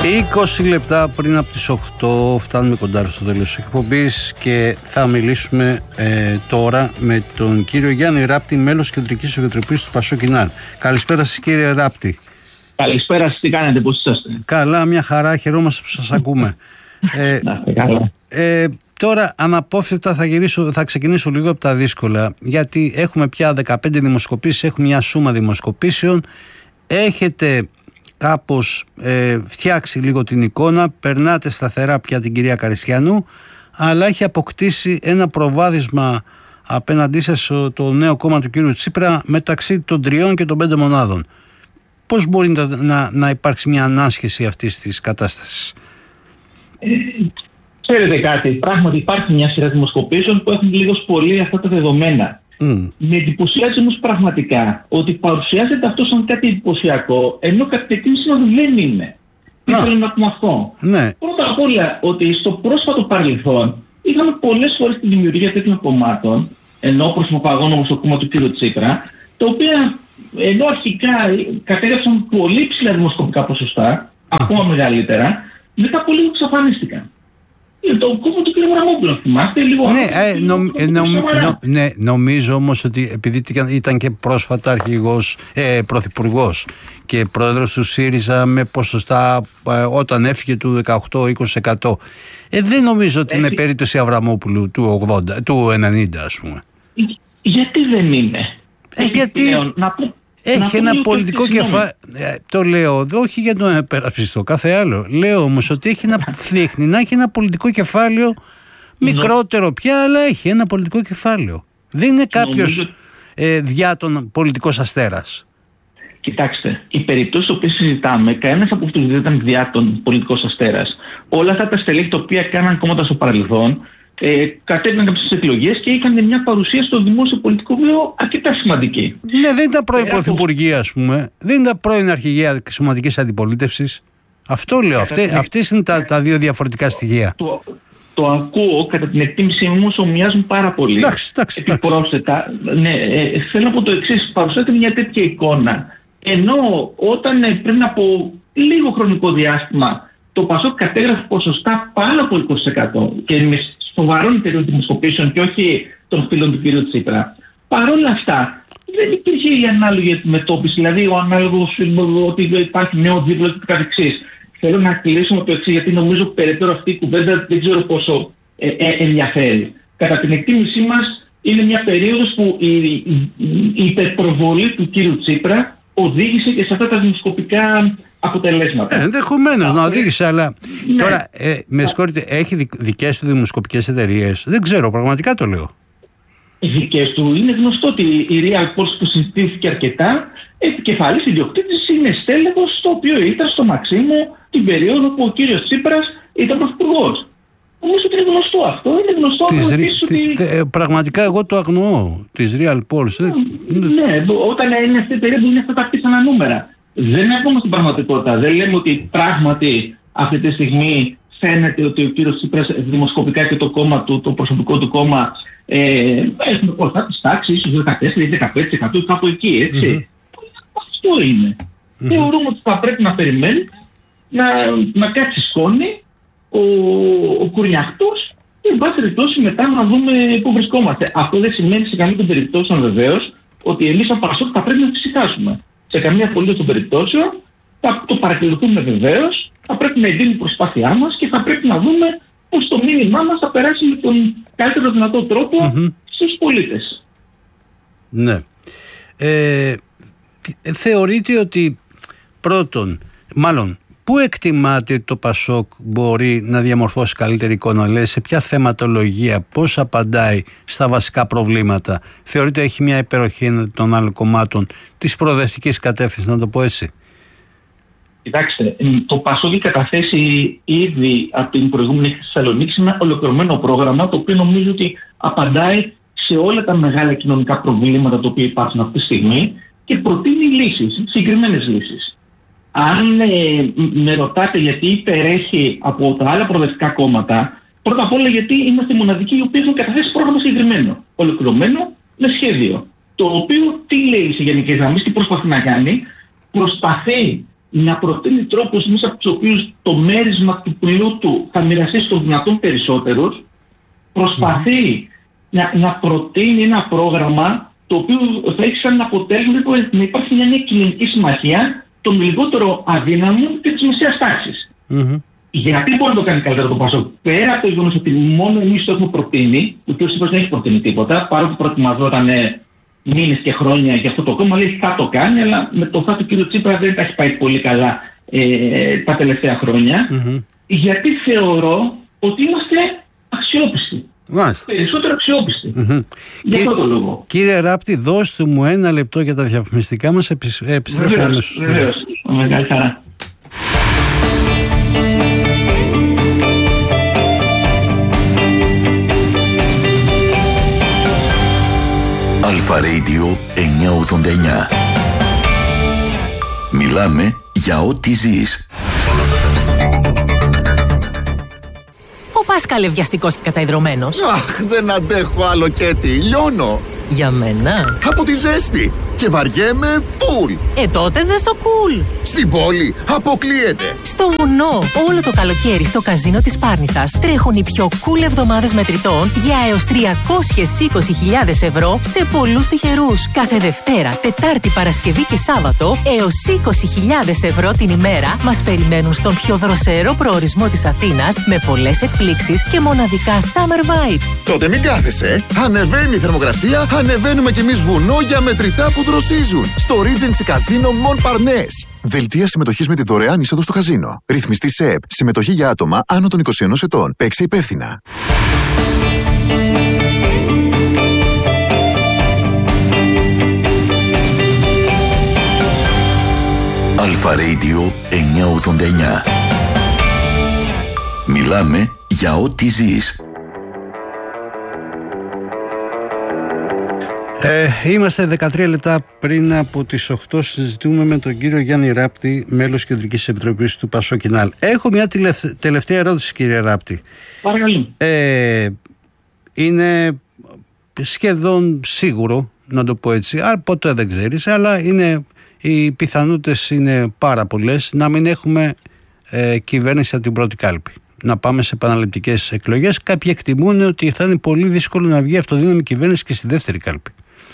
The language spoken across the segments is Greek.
20 λεπτά πριν από τις 8 φτάνουμε κοντά στο τέλος της εκπομπής και θα μιλήσουμε τώρα με τον κύριο Γιάννη Ράπτη, μέλος Κεντρικής Επιτροπής του Πασόκ Ινάρ. Καλησπέρα σας κύριε Ράπτη. Καλησπέρα σας, τι κάνετε, πώς είσαστε? Καλά, μια χαρά, χαιρόμαστε που σας ακούμε. Καλά. Τώρα αναπόφευκτα θα ξεκινήσω λίγο από τα δύσκολα, γιατί έχουμε πια 15 δημοσκοπήσεις, έχουμε μια σούμα δημοσκοπήσεων. Έχετε κάπως φτιάξει λίγο την εικόνα, περνάτε σταθερά πια την κυρία Καριστιανού, αλλά έχει αποκτήσει ένα προβάδισμα απέναντί σας το νέο κόμμα του κύριου Τσίπρα μεταξύ των 3 και των 5 μονάδων. Πώς μπορεί να υπάρξει μια ανάσχεση αυτής της κατάστασης? Ξέρετε κάτι, πράγματι υπάρχει μια σειρά δημοσκοπήσεων που έχουν λίγο πολύ αυτά τα δεδομένα. Με εντυπωσιάζει όμως πραγματικά ότι παρουσιάζεται αυτό σαν κάτι εντυπωσιακό, ενώ κατά την εκτίμησή μας δεν είναι. Τι θέλω να πούμε αυτό? Ναι. Πρώτα απ' όλα, ότι στο πρόσφατο παρελθόν είχαμε πολλές φορές τη δημιουργία τέτοιων κομμάτων, ενώ προσωπαγών όμως το κόμμα του κ. Τσίπρα, τα οποία ενώ αρχικά κατέγραψαν πολύ ψηλά δημοσκοπικά ποσοστά, ακόμα μεγαλύτερα, μετά πολύ εξαφανίστηκαν. Το κόμμα του κ. Γραμμόπουλου, θυμάστε λίγο? Ναι, νομίζω όμως ότι επειδή ήταν και πρόσφατα πρωθυπουργός και πρόεδρος του ΣΥΡΙΖΑ με ποσοστά όταν έφυγε του 18-20%, δεν νομίζω ότι είναι περίπτωση Αβραμόπουλου του 90, ας πούμε. Γιατί δεν είναι? Γιατί έχει ένα πολιτικό κεφάλαιο. Το λέω όχι για τον υπερασπιστό, κάθε άλλο. Λέω όμως ότι δείχνει να έχει ένα πολιτικό κεφάλαιο μικρότερο πια, αλλά έχει ένα πολιτικό κεφάλαιο. Δεν είναι κάποιος διάτων πολιτικός αστέρας. Κοιτάξτε, οι περιπτώσεις που συζητάμε, κανένας από αυτούς δεν ήταν διάτων πολιτικός αστέρας. Όλα αυτά τα στελέχη τα οποία κάναν κόμματα στο παρελθόν, κατέβαιναν στις εκλογές και είχαν μια παρουσία στο δημόσιο πολιτικό βίο αρκετά σημαντική. Ναι, δεν ήταν πρώην πρωθυπουργία, ας πούμε. Δεν ήταν πρώην αρχηγεία σημαντικής αντιπολίτευσης. Αυτό λέω. Αυτές είναι τα δύο διαφορετικά στοιχεία. Το ακούω, κατά την εκτίμησή μου όμως ομοιάζουν πάρα πολύ. Εντάξει. Επιπρόσθετα, θέλω να πω το εξής. Παρουσιάζεται μια τέτοια εικόνα. Ενώ όταν πριν από λίγο χρονικό διάστημα το Πασόκ κατέγραφε ποσοστά πάνω από 20% και με σοβαρών εταιρείων δημοσκοπήσεων και όχι των φίλων του κ. Τσίπρα. Παρ' όλα αυτά, δεν υπήρχε η ανάλογη αντιμετώπιση, δηλαδή ο ανάλογος ότι υπάρχει νέο δίπλο και καθεξής. Θέλω να κλείσουμε το εξής, γιατί νομίζω περαιτέρω αυτή η κουβέντα δεν ξέρω πόσο ενδιαφέρει. Κατά την εκτίμησή μας, είναι μια περίοδος που η υπερπροβολή του κ. Τσίπρα οδήγησε και σε αυτά τα δημοσκοπικά αποτελέσματα. Ενδεχομένως να οδήγησε, αλλά τώρα με συγχωρείτε, έχει δικές του δημοσκοπικές εταιρείες? Δεν ξέρω, πραγματικά το λέω. Δικές του. Είναι γνωστό ότι η Real Polls που συζητήθηκε αρκετά, επικεφαλής ιδιοκτήτης είναι στέλεχος το οποίο ήταν στο Μαξίμου την περίοδο που ο κύριος Τσίπρας ήταν πρωθυπουργός. Νομίζω ότι είναι γνωστό αυτό. Είναι γνωστό ότι... Πραγματικά εγώ το αγνοώ, της Real Polls. Ναι, όταν είναι αυτή η περίοδο είναι αυτά τα πιθανά νούμερα. Δεν έχουμε στην πραγματικότητα. Δεν λέμε ότι πράγματι αυτή τη στιγμή φαίνεται ότι ο κύριος Τσίπρας δημοσκοπικά και το κόμμα του, το προσωπικό του κόμμα έχουν ποσά της τάξης, ίσως 14-15% κάπου εκεί, έτσι. Αυτό είναι. Θεωρούμε ότι θα πρέπει να περιμένει να κάτσει σκόνη ο κουρνιαχτός και εν πάση περιπτώσει μετά να δούμε πού βρισκόμαστε. Αυτό δεν σημαίνει σε καμία των περιπτώσεων βεβαίως ότι εμείς σαν Πασόκ θα πρέπει να φυσικάσουμε. Σε καμία απολύτως των περιπτώσεων θα το παρακολουθούμε βεβαίως, θα πρέπει να εντείνει η προσπάθειά μας και θα πρέπει να δούμε πώς το μήνυμά μας θα περάσει με τον καλύτερο δυνατό τρόπο στους πολίτες. Ναι. Θεωρείτε ότι πρώτον, μάλλον, πού εκτιμάτε ότι το Πασόκ μπορεί να διαμορφώσει καλύτερη εικόνα, δηλαδή σε ποια θεματολογία, πώς απαντάει στα βασικά προβλήματα? Θεωρείτε έχει μια υπεροχή των άλλων κομμάτων της προοδευτικής κατεύθυνσης, να το πω έτσι? Κοιτάξτε, το Πασόκ έχει καταθέσει ήδη από την προηγούμενη έκθεση της Θεσσαλονίκης ένα ολοκληρωμένο πρόγραμμα το οποίο νομίζω ότι απαντάει σε όλα τα μεγάλα κοινωνικά προβλήματα τα οποία υπάρχουν αυτή τη στιγμή και προτείνει λύσεις, συγκεκριμένες λύσεις. Αν με ρωτάτε γιατί υπερέχει από τα άλλα προοδευτικά κόμματα, πρώτα απ' όλα γιατί είμαστε μοναδικοί οι οποίοι έχουν καταθέσει πρόγραμμα συγκεκριμένο, ολοκληρωμένο, με σχέδιο. Το οποίο τι λέει σε γενικές γραμμές, τι προσπαθεί να κάνει? Προσπαθεί να προτείνει τρόπους μέσα από τους οποίους το μέρισμα του πλούτου θα μοιραστεί στον δυνατόν περισσότερους, προσπαθεί να προτείνει ένα πρόγραμμα το οποίο θα έχει σαν αποτέλεσμα να υπάρχει μια νέα κοινωνική συμμαχία των λιγότερο αδύναμων και της μεσαίας τάξης. Γιατί μπορεί να το κάνει καλύτερα το ΠΑΣΟΚ? Πέρα από το γεγονός ότι μόνο εμείς το έχουμε προτείνει, ο κ. Τσίπρας δεν έχει προτείνει τίποτα, παρότι προετοιμαζόταν μήνες και χρόνια για αυτό το κόμμα, λέει θα το κάνει, αλλά με το φάτο του κ. Τσίπρα δεν τα έχει πάει πολύ καλά τα τελευταία χρόνια. Γιατί θεωρώ ότι είμαστε αξιόπιστοι. Περισσότερο αξιόπιστοι. Για αυτό το λόγο. Κύριε Ράπτη, δώστε μου 1 λεπτό για τα διαφημιστικά μας. Επιστρέφω αμέσως. Βεβαίως. Μεγάλη χαρά. Αλφα Radio 989. Μιλάμε για ό,τι ζεις. Ο Πάσκαλε βιαστικός και καταϊδρωμένος. Αχ, δεν αντέχω άλλο Κέτι, λιώνω. Για μένα. Από τη ζέστη. Και βαριέμαι φουλ. Τότε δες το κουλ. Στην πόλη αποκλείεται. Στο βουνό, όλο το καλοκαίρι στο καζίνο της Πάρνηθας τρέχουν οι πιο cool εβδομάδες μετρητών για έως 320.000 ευρώ σε πολλούς τυχερούς. Κάθε Δευτέρα, Τετάρτη, Παρασκευή και Σάββατο έως 20.000 ευρώ την ημέρα μας περιμένουν στον πιο δροσερό προορισμό της Αθήνας με πολλές εκπλήξεις και μοναδικά summer vibes. Τότε μην κάθεσαι. Ανεβαίνει η θερμοκρασία, ανεβαίνουμε κι εμείς βουνό για μετρητά που δροσίζουν. Στο Regency Casino Montparnasse. Δελτία συμμετοχής με τη δωρεάν είσοδο στο καζίνο. Ρυθμιστή σε ΕΠ. Συμμετοχή για άτομα άνω των 21 ετών. Παίξε υπεύθυνα. Αλφα Radio 989. Μιλάμε για ό,τι ζεις. Είμαστε 13 λεπτά πριν από τις 8. Συζητούμε με τον κύριο Γιάννη Ράπτη, μέλος Κεντρικής Επιτροπής του Πασόκινάλ. Έχω μια τελευταία ερώτηση, κύριε Ράπτη. Παρακαλώ. Είναι σχεδόν σίγουρο, να το πω έτσι, ποτέ δεν ξέρεις, αλλά οι πιθανότητες είναι πάρα πολλές να μην έχουμε κυβέρνηση από την πρώτη κάλπη. Να πάμε σε επαναληπτικές εκλογές. Κάποιοι εκτιμούν ότι θα είναι πολύ δύσκολο να βγει αυτοδύναμη κυβέρνηση και στη δεύτερη κάλπη.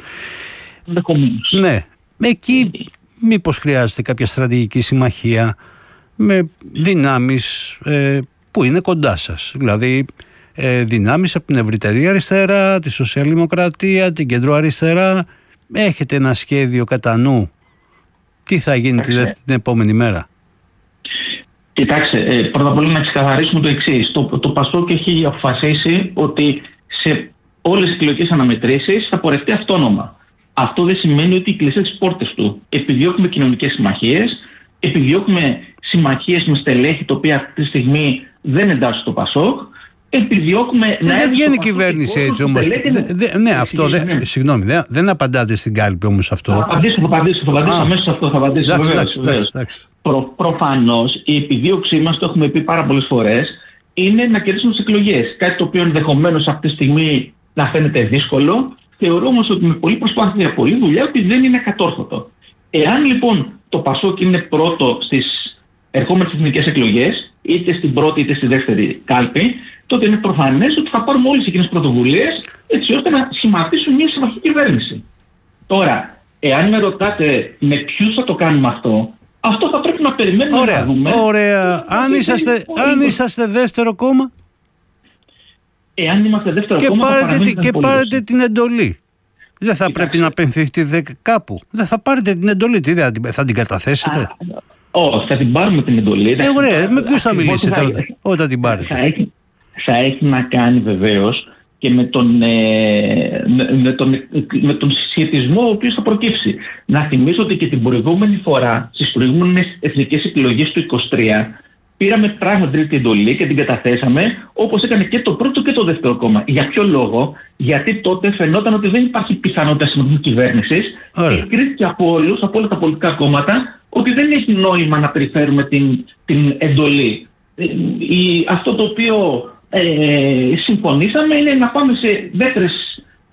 Ναι. Εκεί μήπως χρειάζεται κάποια στρατηγική συμμαχία με δυνάμεις που είναι κοντά σας. Δηλαδή δυνάμεις από την ευρυτερή αριστερά, τη σοσιαλδημοκρατία, την κεντροαριστερά. Έχετε ένα σχέδιο κατά νου τι θα γίνει την επόμενη μέρα? Κοιτάξτε, πρώτα απ' όλα να ξεκαθαρίσουμε το εξής. Το ΠΑΣΟΚ έχει αποφασίσει ότι σε όλες τις εκλογικές αναμετρήσεις θα πορευτεί αυτόνομα. Αυτό δεν σημαίνει ότι κλείσει τις πόρτες του. Επιδιώκουμε κοινωνικές συμμαχίες, επιδιώκουμε συμμαχίες με στελέχη, τα οποία αυτή τη στιγμή δεν εντάσσουν στο ΠΑΣΟΚ. Επιδιώκουμε να. Δεν βγαίνει η κυβέρνηση έτσι όμως. Ναι, αυτό. Συγγνώμη, δεν απαντάτε στην κάλπη όμως αυτό. Θα απαντήσω αμέσως σε αυτό. Εντάξει. Προφανώς η επιδίωξή μας, το έχουμε πει πάρα πολλές φορές, είναι να κερδίσουμε τις εκλογές. Κάτι το οποίο ενδεχομένως αυτή τη στιγμή να φαίνεται δύσκολο. Θεωρώ όμως ότι με πολλή προσπάθεια, πολλή δουλειά, ότι δεν είναι κατόρθωτο. Εάν λοιπόν το ΠΑΣΟΚ είναι πρώτο στις ερχόμενες εθνικές εκλογές, είτε στην πρώτη είτε στη δεύτερη κάλπη, τότε είναι προφανές ότι θα πάρουμε όλες εκείνες τις πρωτοβουλίες έτσι ώστε να σχηματίσουν μια συμμαχική κυβέρνηση. Τώρα, εάν με ρωτάτε με ποιους θα το κάνουμε αυτό θα πρέπει να περιμένουμε να δούμε. Ωραία. Αν είσαστε δεύτερο κόμμα. Εάν είμαστε δεύτερο κόμμα και πάρετε την εντολή. Δεν θα πρέπει να απενθείτε κάπου? Δεν θα πάρετε την εντολή? Θα την καταθέσετε? Όχι, θα την πάρουμε την εντολή. Ωραία, με ποιους θα μιλήσετε όταν την πάρετε? Θα έχει να κάνει βεβαίως και με τον συσχετισμό ο οποίος θα προκύψει. Να θυμίσω ότι και την προηγούμενη φορά, στις προηγούμενες εθνικές εκλογές του 2023, πήραμε πράγματι τρίτη εντολή και την καταθέσαμε, όπως έκανε και το πρώτο και το δεύτερο κόμμα. Για ποιο λόγο? Γιατί τότε φαινόταν ότι δεν υπάρχει πιθανότητα συμμετοχής κυβέρνησης και κρίθηκε από όλα τα πολιτικά κόμματα ότι δεν έχει νόημα να περιφέρουμε την εντολή. Αυτό το οποίο συμφωνήσαμε είναι να πάμε σε δεύτερες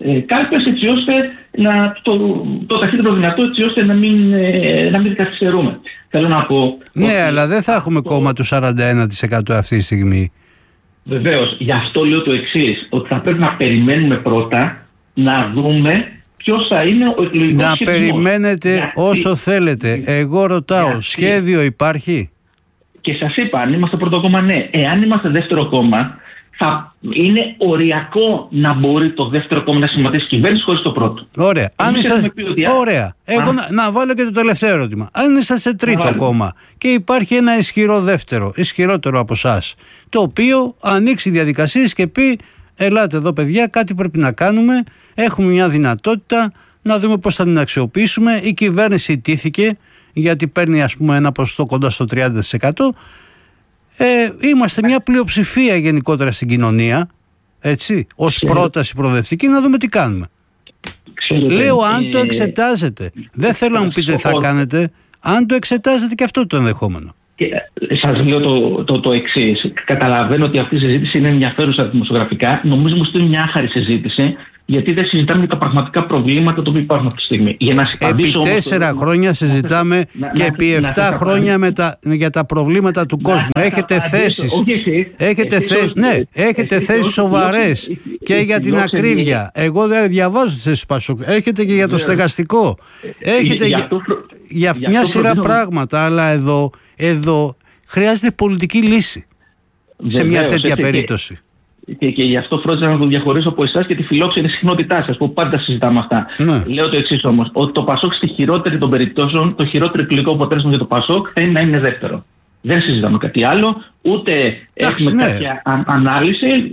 κάλπες, έτσι ώστε το ταχύτερο δυνατό, έτσι ώστε να μην καθυστερούμε. Θέλω να πω. Ναι, αλλά δεν θα έχουμε κόμμα του 41% αυτή τη στιγμή. Βεβαίως. Γι' αυτό λέω το εξής, ότι θα πρέπει να περιμένουμε πρώτα να δούμε ποιος θα είναι ο εκλογικός σχετισμός. Να περιμένετε όσο θέλετε. Εγώ ρωτάω, σχέδιο υπάρχει? Και σας είπα, αν είμαστε πρώτο κόμμα, ναι. Εάν είμαστε δεύτερο κόμμα, θα είναι οριακό να μπορεί το δεύτερο κόμμα να συμμετέχει στη κυβέρνηση χωρίς το πρώτο. Ωραία. Ωραία. Εγώ να βάλω και το τελευταίο ερώτημα. Αν είσαστε τρίτο κόμμα και υπάρχει ένα ισχυρό δεύτερο, ισχυρότερο από εσάς, το οποίο ανοίξει διαδικασίες και πει: ελάτε εδώ, παιδιά, κάτι πρέπει να κάνουμε. Έχουμε μια δυνατότητα να δούμε πώς θα την αξιοποιήσουμε. Η κυβέρνηση ιτήθηκε, γιατί παίρνει, ας πούμε, ένα ποσοστό κοντά στο 30%. Είμαστε μια πλειοψηφία γενικότερα στην κοινωνία, έτσι, ως πρόταση προοδευτική, να δούμε τι κάνουμε. Λέω αν το εξετάζετε. Δεν θέλω να μου πείτε τι θα κάνετε. Αν το εξετάζετε και αυτό το ενδεχόμενο. Σας λέω το εξής. Καταλαβαίνω ότι αυτή η συζήτηση είναι ενδιαφέρουσα δημοσιογραφικά. Νομίζω ότι είναι μια άχαρη συζήτηση, γιατί δεν συζητάμε για τα πραγματικά προβλήματα που υπάρχουν αυτή τη στιγμή. Επί 4 χρόνια συζητάμε και επί 7 χρόνια για τα προβλήματα του κόσμου. Έχετε θέσεις. Έχετε θέσεις σοβαρές και για την ακρίβεια. Εγώ δεν διαβάζω τις θέσεις Πασόκ. Έχετε και για το στεγαστικό. Έχετε για μια σειρά πράγματα. Αλλά εδώ χρειάζεται πολιτική λύση σε μια τέτοια περίπτωση. Και γι' αυτό φρόντιζα να το διαχωρίσω από εσάς και τη φιλόξενη συχνότητά σας, που πάντα συζητάμε αυτά. Ναι. Λέω το εξής όμως, ότι το Πασόκ στη χειρότερη των περιπτώσεων, το χειρότερο εκλογικό αποτέλεσμα για το Πασόκ θα είναι να είναι δεύτερο. Δεν συζητάμε κάτι άλλο, ούτε έχουμε κάποια ανάλυση.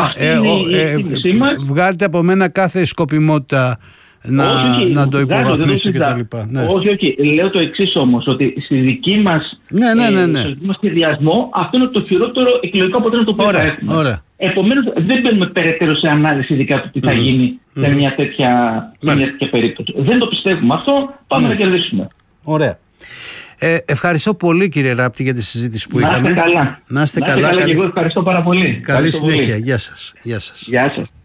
Βγάλετε από μένα κάθε σκοπιμότητα να το υποβαθμίσω κτλ. Όχι. Λέω το εξής όμως, ότι στη δική μας σχεδιασμό αυτό είναι το χειρότερο εκλογικό αποτέλεσμα το οποίο θα έχουμε. Επομένως δεν μπαίνουμε περαιτέρω σε ανάλυση ειδικά του τι θα γίνει σε μια τέτοια περίπτωση. Δεν το πιστεύουμε αυτό, πάμε να κερδίσουμε. Ωραία. Ευχαριστώ πολύ, κύριε Ράπτη, για τη συζήτηση που είχαμε. Να είστε καλά. Και εγώ ευχαριστώ πάρα πολύ. Καλή συνέχεια. Γεια σας. Γεια σας.